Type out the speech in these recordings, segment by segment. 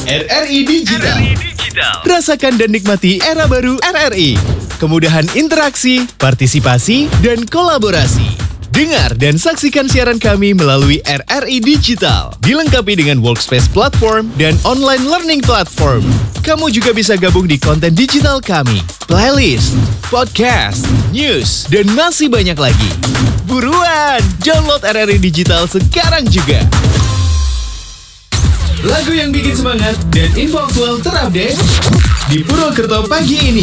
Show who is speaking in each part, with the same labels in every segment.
Speaker 1: RRI Digital. Rasakan dan nikmati era baru RRI. Kemudahan interaksi, partisipasi, dan kolaborasi. Dengar dan saksikan siaran kami melalui RRI Digital. Dilengkapi dengan workspace platform dan online learning platform. Kamu juga bisa gabung di konten digital kami, playlist, podcast, news, dan masih banyak lagi. Buruan, download RRI Digital sekarang juga. Lagu yang bikin semangat dan info aktual terupdate di Purwokerto pagi ini.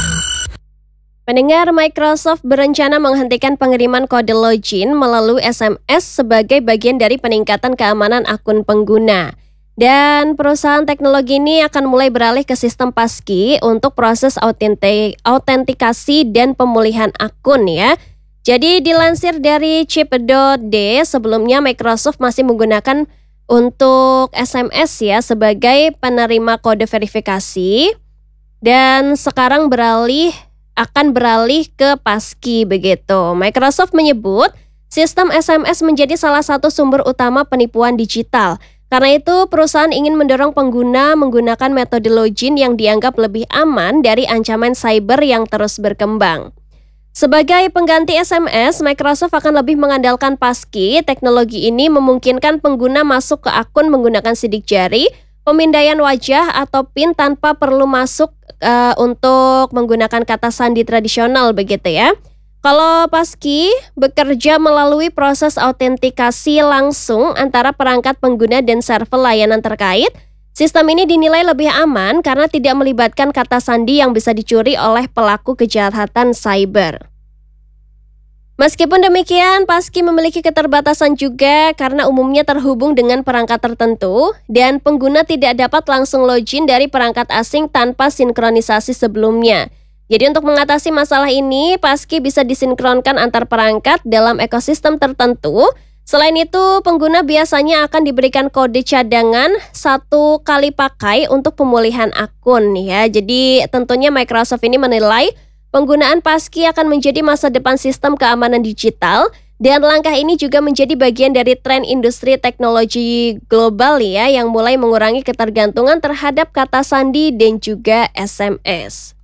Speaker 2: Pendengar, Microsoft berencana menghentikan pengiriman kode login melalui SMS sebagai bagian dari peningkatan keamanan akun pengguna. Dan perusahaan teknologi ini akan mulai beralih ke sistem passkey untuk proses autentikasi dan pemulihan akun ya. Jadi dilansir dari chip.d, sebelumnya Microsoft masih menggunakan untuk SMS ya sebagai penerima kode verifikasi, dan sekarang akan beralih ke passkey begitu. Microsoft menyebut sistem SMS menjadi salah satu sumber utama penipuan digital. Karena itu perusahaan ingin mendorong pengguna menggunakan metode login yang dianggap lebih aman dari ancaman cyber yang terus berkembang. Sebagai pengganti SMS, Microsoft akan lebih mengandalkan passkey. Teknologi ini memungkinkan pengguna masuk ke akun menggunakan sidik jari, pemindaian wajah atau PIN tanpa perlu masuk untuk menggunakan kata sandi tradisional begitu ya. Kalau passkey bekerja melalui proses autentikasi langsung antara perangkat pengguna dan server layanan terkait. Sistem ini dinilai lebih aman karena tidak melibatkan kata sandi yang bisa dicuri oleh pelaku kejahatan cyber. Meskipun demikian, passkey memiliki keterbatasan juga karena umumnya terhubung dengan perangkat tertentu dan pengguna tidak dapat langsung login dari perangkat asing tanpa sinkronisasi sebelumnya. Jadi untuk mengatasi masalah ini, passkey bisa disinkronkan antar perangkat dalam ekosistem tertentu. Selain itu, pengguna biasanya akan diberikan kode cadangan 1 kali pakai untuk pemulihan akun ya. Jadi tentunya Microsoft ini menilai penggunaan passkey akan menjadi masa depan sistem keamanan digital, dan langkah ini juga menjadi bagian dari tren industri teknologi global ya yang mulai mengurangi ketergantungan terhadap kata sandi dan juga SMS.